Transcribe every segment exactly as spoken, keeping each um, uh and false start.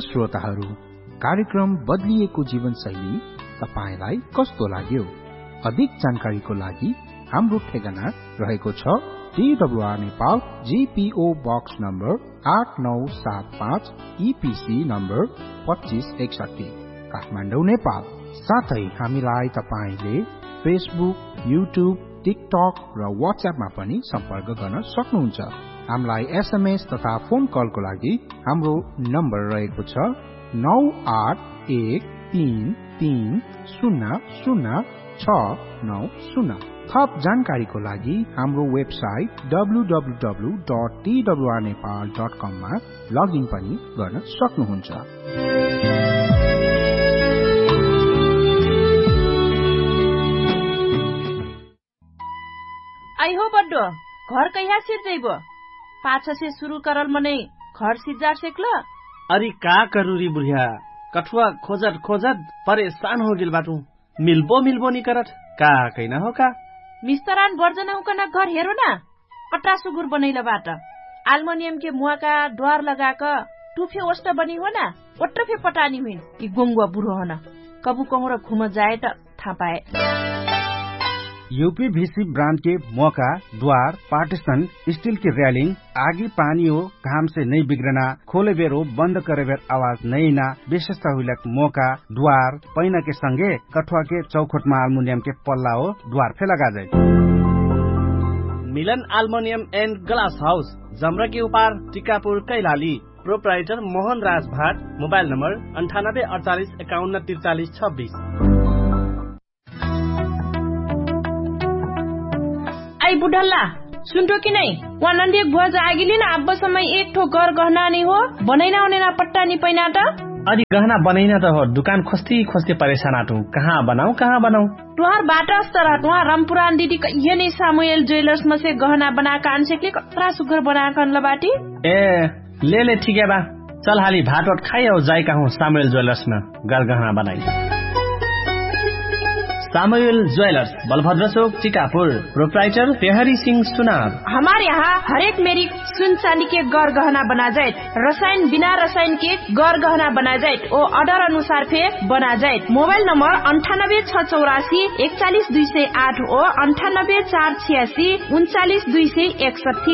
श्रोताहरू, कार्यक्रम बदलिएको जीवनशैली तपाईलाई कस्तो लाग्यो? अधिक जानकारीको लागि हाम्रो ठेगाना रहेको छ TWR Nepal, GPO box number आठ नौ सात पाँच, ईपीसी नम्बर पच्चीस एकसठी, काठमाडौँ, नेपाल। साथै हामीलाई तपाईले फेसबुक, युट्युब, टिकटक र व्हाट्सएपमा पनि सम्पर्क गर्न सक्नुहुन्छ। हामीलाई एसएमएस तथा फोन कलको लागि हाम्रो नम्बर रहेको छ नौ आठ एक तीन तीन शून्य शून्य छ नौ शून्य। थप जानकारीको लागि हाम्रो website W W W dot T W are Nepal dot कम मा लगइन पनि गर्न सक्नुहुन्छ। आई हो बड्डो घर कहिया सिर जइबो? पाछा से शुरू करल मने घर सिजार सेकल। अरे का करूरी बुढ़िया, कठुआ खोजत खोजत परेशान हो गेल बाटू। मिलबो मिलबो नि करत का कैना हो का? मिस्तरान बर्जना उकना घर हेरो ना, कट्टा सुगुर बनैला बाट एल्युमिनियम के मुआ का द्वार लगाक टुफे ओस्ट बनी हो ना, ओट्टफे पटानी हुई कि गोंगुआ बुढ़ो हो ना, कबू कहूँ घुम जाए त था पाए। यूपीवीसी ब्रांड के मौका, द्वार, पार्टीशन, स्टील की रेलिंग, आगी पानी हो घाम से नहीं बिगड़ना, खोले बेर हो बंद करे बेर आवाज नहीं ना, विशेषता हुई मौका, द्वार, पैना के संगे कठुआ के चौखट में एल्युमिनियम के पल्ला हो द्वार फे लगा जाए। मिलन एल्युमिनियम एंड ग्लास हाउस, जमरा के उपार, टिकापुर, कैलाली। प्रोप्राइटर मोहन राज भाट। मोबाइल नंबर अंठानब्बे अड़तालीस इक्यावन तिरचालीस छब्बीस। आई बुढ़ल्ला सुनतो कि नहीं, वहाँ नंदी बुआ जागिली ना अब समय एक ठो घर गहना नहीं हो बनैना उनेना पट्टा नहीं पैना था। अरे गहना बनैना तो हो, दुकान खोजती खोजती परेशान आटू, कहाँ बनाऊ कहाँ बनाऊ। तुहार बाटा अस्तर तुहार रामपुरान दीदी ये नहीं सामुएल ज्वेलर्स में से गहना बना कान से कतरा सुगर बना कान लबाटी। ए ले ले ठीक है बा, चल हाली भात वाट खाई और जाए कहूँ सामुएल ज्वेलर्स में घर गहना बनाई। सामुएल ज्वेलर्स, बलभद्र चौक, टिकापुर। प्रोप्राइटर पेहरी सिंह सुनार। हमारे यहाँ हरेक मेरी सुन चांदी के गौर गहना बना जाए, रसायन बिना रसायन के गौर गहना बना जाए और ऑर्डर अनुसार फे बना जाए। मोबाइल नंबर अंठानब्बे छह चौरासी इकतालीस दुई सौ आठ और अंठानब्बे चार छियासी उनचालीस दुई सौ इकसठी।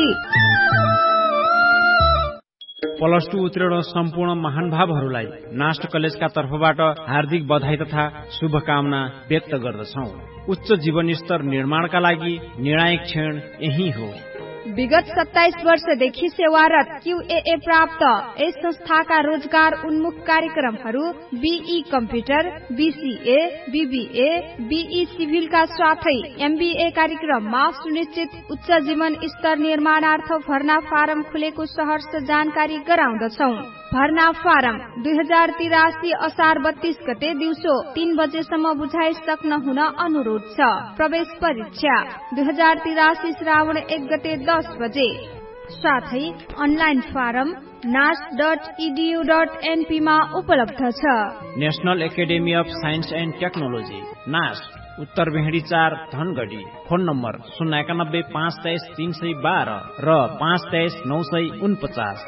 प्लस टू उत्तीर्ण सम्पूर्ण महानुभावहरूलाई नास्ट कलेजका तर्फबाट हार्दिक बधाई तथा शुभकामना व्यक्त गर्दछौं। उच्च जीवन स्तर निर्माणका लागि निर्णायक क्षण यही हो। विगत सत्ताइस वर्षदेखि सेवारत क्यूएए प्राप्त यस संस्थाका रोजगार उन्मुख कार्यक्रमहरू be computer, BCA, BBA, be सिभिलका साथै एमबीए कार्यक्रममा सुनिश्चित उच्च जीवन स्तर निर्माणार्थ भर्ना फारम खुलेको सहर्ष जानकारी गराउँदछौ। भर्ना फारम दुई हजार तिरासी असार बत्तीस गते दिउँसो तीन बजेसम्म बुझाइ सक्न हुन अनुरोध छ। प्रवेश परीक्षा दुई हजार तिरासी श्रावण एक गते दस बजे। साथै अनलाइन फारम नास डट इडियू डट एनपी मा उपलब्ध छ। National academy of science and technology नास, उत्तर भेड़ी चार, धनगढ़ी। फोन नम्बर शून्य एकानब्बे पाँच तेइस तीन सय बाह्र र पाँच तेइस नौ सय उनपचास।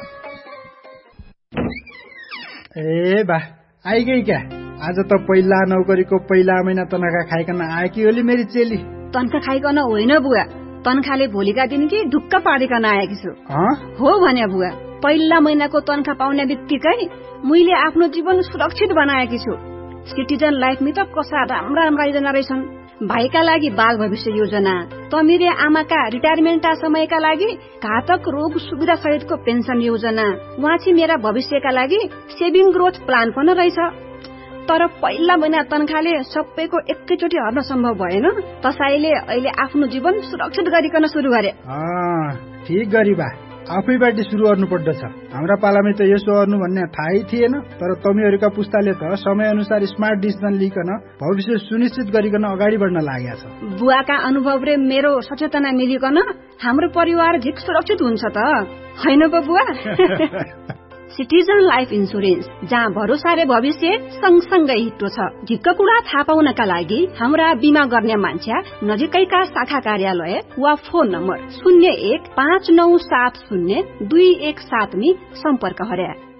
ए बा आई गई क्या? आज त पहिला नौकरीको पहिला महिना तनखा खाइकन आएकी होली मेरी चेली। तनखा खाइकन होइन बुवा, तनखाले भोलिका दिन कि ढुक्क पारिकन आएकी छु। हो भने बुवा, पहिला महिनाको तनखा पाउने बित्तिकै मैले आफ्नो जीवन सुरक्षित बनाएकी छु। सिटिजन लाइफ में त कसा राम्रा राम्रा योजना रहेछन्। भाइका लागि बाल भविष्य योजना, तमिरे आमाका रिटायरमेन्टका समयका लागि घातक रोग सुविधा सहितको पेन्सन योजना, वाँची मेरा भविष्यका लागि सेभिङ ग्रोथ प्लान पनि रहेछ। तर पहिला महिना तनखाले सबैको एकैचोटि हर्न सम्भव भएन। त्यसैले अहिले आफ्नो जीवन सुरक्षित गरिकन सुरु गरे। ठीक गरी बा, आफैबाट सुरु गर्नु पर्दछ। हाम्रा पालामै त यसो गर्नु भन्ने थाहै थिएन। तर तमीहरुका पुस्ताले त समय अनुसार स्मार्ट डिसिजन लिकन भविष्य सुनिश्चित गरिकन अगाडि बढ्न लागेका छ। बुवाका अनुभव र मेरो सचेतना मिलिकन हाम्रो परिवार झिक सुरक्षित हुन्छ त हैन पो बुवा? सिटिजन लाइफ इन्सुरेन्स, जहाँ भरोसा र भविष्य सँगसँगै हिट्टो छ। झिक्क कुरा थाहा पाउनका लागि हाम्रा बिमा गर्ने मान्छे नजिकैका शाखा कार्यालय वा फोन नम्बर शून्य एक पाँच नौ सात शून्य दुई एक सात में सम्पर्क गरे।